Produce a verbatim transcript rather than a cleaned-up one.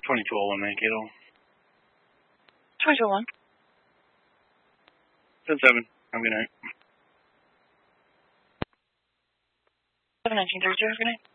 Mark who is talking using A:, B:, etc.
A: twenty-two oh one Mankato.
B: twenty-two oh one.
A: ten seven. Have a good night.
B: seven nineteen thirty-two, have a good night.